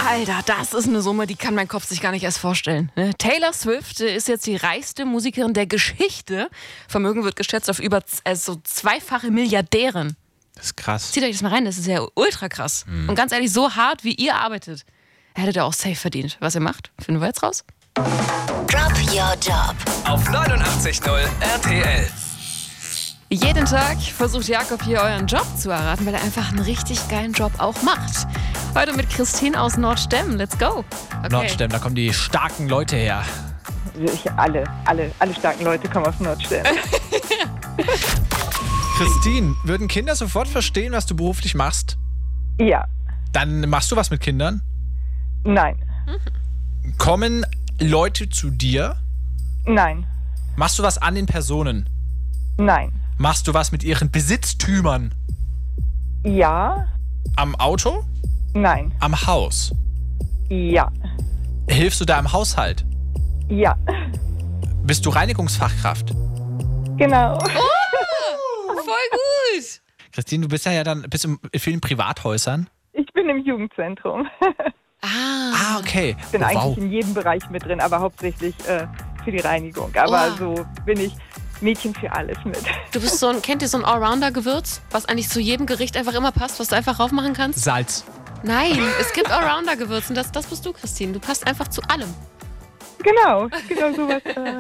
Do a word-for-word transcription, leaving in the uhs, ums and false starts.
Alter, das ist eine Summe, die kann mein Kopf sich gar nicht erst vorstellen. Ne? Taylor Swift ist jetzt die reichste Musikerin der Geschichte. Vermögen wird geschätzt auf über z- also zweifache Milliardärin. Das ist krass. Zieht euch das mal rein, das ist ja ultra krass. Mhm. Und ganz ehrlich, so hart wie ihr arbeitet, hättet ihr auch safe verdient. Was ihr macht, finden wir jetzt raus. Drop Your Job. Auf neunundachtzig Komma null R T L. Jeden Tag versucht Jakob hier euren Job zu erraten, weil er einfach einen richtig geilen Job auch macht. Heute mit Christine aus Nordstemm. Let's go. Okay. Nordstemm, da kommen die starken Leute her. Ich, alle, alle, alle starken Leute kommen aus Nordstemm. Christine, würden Kinder sofort verstehen, was du beruflich machst? Ja, Dann machst du was mit Kindern? nein, Kommen Leute zu dir? nein, Machst du was an den Personen? nein, Machst du was mit ihren Besitztümern? ja, Am Auto? nein, Am Haus? ja, Hilfst du da im Haushalt? ja, Bist du Reinigungsfachkraft? genau. Voll gut. Christine, du bist ja, ja dann bist in vielen Privathäusern. Ich bin im Jugendzentrum. Ah. Ah, okay. Ich bin Oh, eigentlich wow. in jedem Bereich mit drin, aber hauptsächlich äh, für die Reinigung. Aber Oh. so bin ich Mädchen für alles mit. Du bist so ein, kennt ihr so ein Allrounder-Gewürz, was eigentlich zu jedem Gericht einfach immer passt, was du einfach raufmachen kannst? Salz. Nein, es gibt Allrounder-Gewürze und das, das bist du, Christine. Du passt einfach zu allem. Genau, genau sowas. Äh,